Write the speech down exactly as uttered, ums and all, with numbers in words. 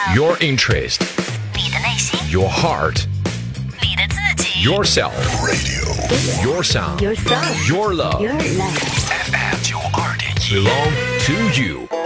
Your interest, 你的内心， your heart, 你的自己 yourself, Radio your sound, Yourself your love. Your love F M 九二点一 Belong to you.